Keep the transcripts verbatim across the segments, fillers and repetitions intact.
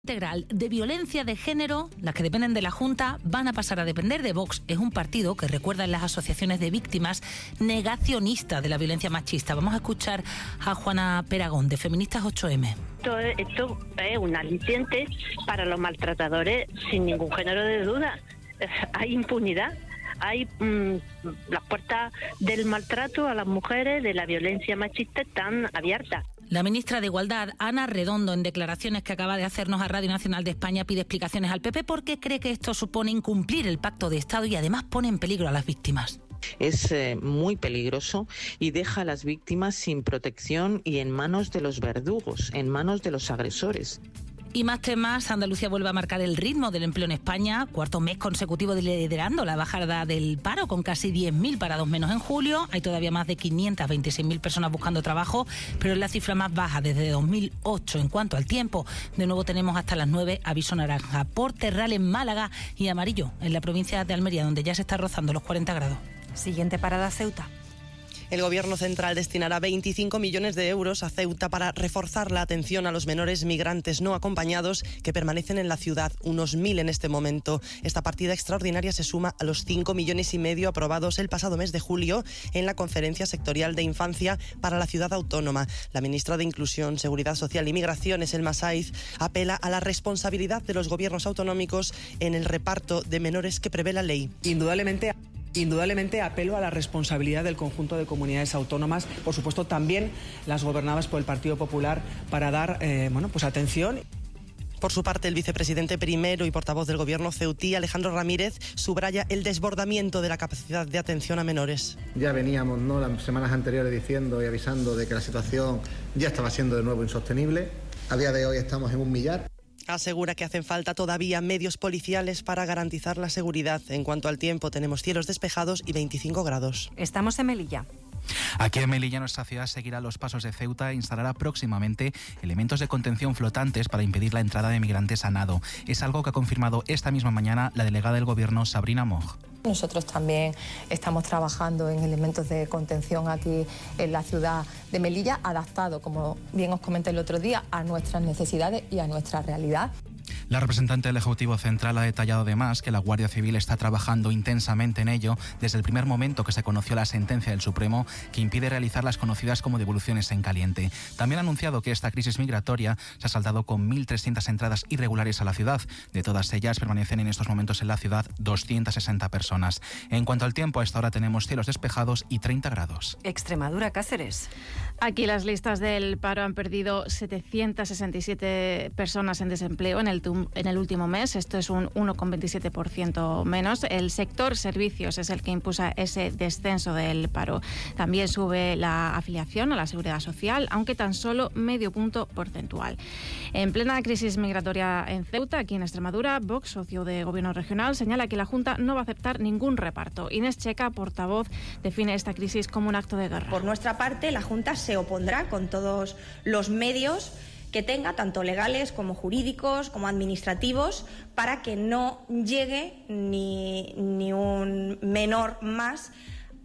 Integral de violencia de género, las que dependen de la Junta, van a pasar a depender de Vox. Es un partido que recuerda en las asociaciones de víctimas negacionista de la violencia machista. Vamos a escuchar a Juana Peragón, de Feministas ocho eme. Esto, esto es un aliciente para los maltratadores sin ningún género de duda. Hay impunidad. Hay mmm, las puertas del maltrato a las mujeres, de la violencia machista, están abiertas. La ministra de Igualdad, Ana Redondo, en declaraciones que acaba de hacernos a Radio Nacional de España, pide explicaciones al P P porque cree que esto supone incumplir el pacto de Estado y además pone en peligro a las víctimas. Es eh, muy peligroso y deja a las víctimas sin protección y en manos de los verdugos, en manos de los agresores. Y más temas, Andalucía vuelve a marcar el ritmo del empleo en España, cuarto mes consecutivo liderando la bajada del paro con casi diez mil parados menos en julio. Hay todavía más de quinientas veintiséis mil personas buscando trabajo, pero es la cifra más baja desde dos mil ocho. En cuanto al tiempo, de nuevo tenemos hasta las nueve aviso naranja por terral en Málaga y amarillo en la provincia de Almería, donde ya se está rozando los cuarenta grados. Siguiente parada, Ceuta. El Gobierno central destinará veinticinco millones de euros a Ceuta para reforzar la atención a los menores migrantes no acompañados que permanecen en la ciudad, unos mil en este momento. Esta partida extraordinaria se suma a los cinco millones y medio aprobados el pasado mes de julio en la Conferencia Sectorial de Infancia para la Ciudad Autónoma. La ministra de Inclusión, Seguridad Social y Migraciones, Elma Saiz, apela a la responsabilidad de los gobiernos autonómicos en el reparto de menores que prevé la ley. Indudablemente... Indudablemente apelo a la responsabilidad del conjunto de comunidades autónomas, por supuesto también las gobernadas por el Partido Popular, para dar eh, bueno, pues atención. Por su parte, el vicepresidente primero y portavoz del Gobierno ceutí, Alejandro Ramírez, subraya el desbordamiento de la capacidad de atención a menores. Ya veníamos, ¿no?, las semanas anteriores diciendo y avisando de que la situación ya estaba siendo de nuevo insostenible. A día de hoy estamos en un millar. Asegura que hacen falta todavía medios policiales para garantizar la seguridad. En cuanto al tiempo, tenemos cielos despejados y veinticinco grados. Estamos en Melilla. Aquí en Melilla, nuestra ciudad seguirá los pasos de Ceuta e instalará próximamente elementos de contención flotantes para impedir la entrada de migrantes a nado. Es algo que ha confirmado esta misma mañana la delegada del Gobierno, Sabrina Moj. Nosotros también estamos trabajando en elementos de contención aquí en la ciudad de Melilla, adaptado, como bien os comenté el otro día, a nuestras necesidades y a nuestra realidad. La representante del Ejecutivo Central ha detallado además que la Guardia Civil está trabajando intensamente en ello desde el primer momento que se conoció la sentencia del Supremo que impide realizar las conocidas como devoluciones en caliente. También ha anunciado que esta crisis migratoria se ha saldado con mil trescientas entradas irregulares a la ciudad. De todas ellas permanecen en estos momentos en la ciudad doscientas sesenta personas. En cuanto al tiempo, a esta hora tenemos cielos despejados y treinta grados. Extremadura, Cáceres. Aquí las listas del paro han perdido setecientas sesenta y siete personas en desempleo en el en el último mes. Esto es un uno coma veintisiete por ciento menos. El sector servicios es el que impulsa ese descenso del paro. También sube la afiliación a la Seguridad Social, aunque tan solo medio punto porcentual. En plena crisis migratoria en Ceuta, aquí en Extremadura, Vox, socio de Gobierno regional, señala que la Junta no va a aceptar ningún reparto. Inés Checa, portavoz, define esta crisis como un acto de guerra. Por nuestra parte, la Junta se opondrá con todos los medios que tenga, tanto legales como jurídicos, como administrativos, para que no llegue ni, ni un menor más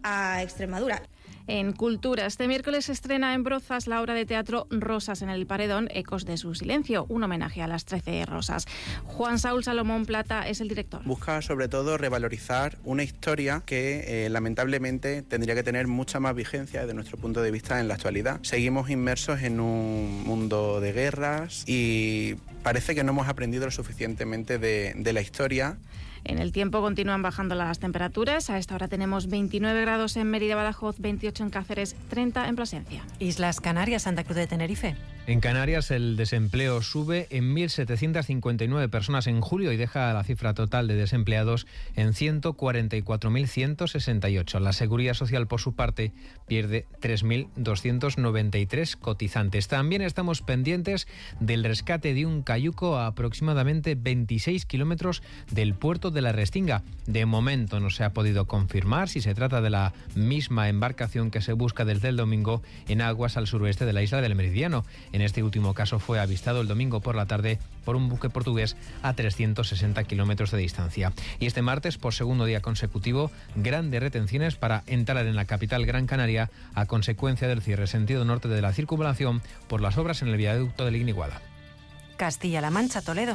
a Extremadura. En Cultura, este miércoles se estrena en Brozas la obra de teatro Rosas en el Paredón, Ecos de su silencio, un homenaje a las trece rosas. Juan Saúl Salomón Plata es el director. Busca sobre todo revalorizar una historia que eh, lamentablemente tendría que tener mucha más vigencia desde nuestro punto de vista en la actualidad. Seguimos inmersos en un mundo de guerras y parece que no hemos aprendido lo suficientemente de, de la historia. En el tiempo continúan bajando las temperaturas. A esta hora tenemos veintinueve grados en Mérida, Badajoz, veintiocho en Cáceres, treinta en Plasencia. Islas Canarias, Santa Cruz de Tenerife. En Canarias el desempleo sube en mil setecientas cincuenta y nueve personas en julio y deja la cifra total de desempleados en ciento cuarenta y cuatro mil ciento sesenta y ocho. La Seguridad Social, por su parte, pierde tres mil doscientos noventa y tres cotizantes. También estamos pendientes del rescate de un cayuco a aproximadamente veintiséis kilómetros del puerto de la Restinga. De momento no se ha podido confirmar si se trata de la misma embarcación que se busca desde el domingo en aguas al suroeste de la isla del Meridiano. En este último caso fue avistado el domingo por la tarde por un buque portugués a trescientos sesenta kilómetros de distancia. Y este martes, por segundo día consecutivo, grandes retenciones para entrar en la capital Gran Canaria a consecuencia del cierre sentido norte de la circunvalación por las obras en el viaducto de Ligniguada. Castilla-La Mancha, Toledo.